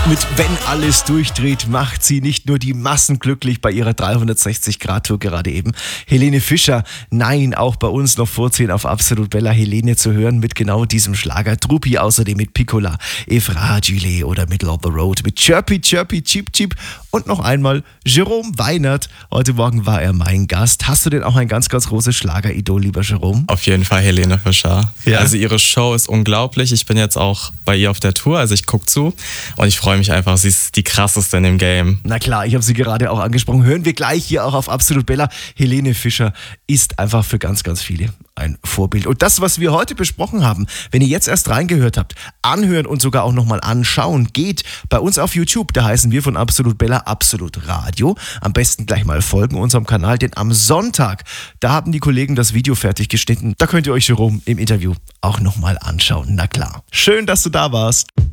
Mit Wenn alles durchdreht, macht sie nicht nur die Massen glücklich bei ihrer 360-Grad-Tour gerade eben. Helene Fischer, nein, auch bei uns noch vor 10 auf Absolut Bella Helene zu hören mit genau diesem Schlager. Truppi außerdem mit Piccola, E Fragile oder Middle of the Road mit Chirpy Chirpy Cheep Cheep und noch einmal Jerome Weinert. Heute Morgen war er mein Gast. Hast du denn auch ein ganz, ganz großes Schlageridol, lieber Jerome? Auf jeden Fall Helene Fischer. Ja. Also ihre Show ist unglaublich. Ich bin jetzt auch bei ihr auf der Tour, also ich gucke zu und ich freue mich einfach. Sie ist die krasseste in dem Game. Na klar, ich habe sie gerade auch angesprochen. Hören wir gleich hier auch auf Absolut Bella. Helene Fischer ist einfach für ganz, ganz viele ein Vorbild. Und das, was wir heute besprochen haben, wenn ihr jetzt erst reingehört habt, anhören und sogar auch nochmal anschauen, geht bei uns auf YouTube. Da heißen wir von Absolut Bella Absolut Radio. Am besten gleich mal folgen unserem Kanal, denn am Sonntag, da haben die Kollegen das Video fertig geschnitten. Da könnt ihr euch Jerome im Interview auch nochmal anschauen. Na klar. Schön, dass du da warst.